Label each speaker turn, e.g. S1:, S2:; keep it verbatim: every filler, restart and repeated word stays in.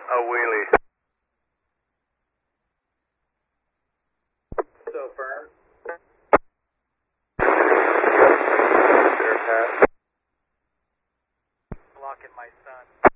S1: a wheelie.
S2: So firm.
S1: Clear path.
S2: Blocking my son.